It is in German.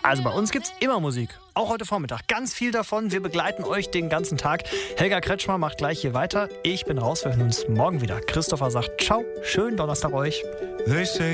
Also bei uns gibt's immer Musik, auch heute Vormittag. Ganz viel davon. Wir begleiten euch den ganzen Tag. Helga Kretschmer macht gleich hier weiter. Ich bin raus, wir hören uns morgen wieder. Christopher sagt ciao, schönen Donnerstag euch. They say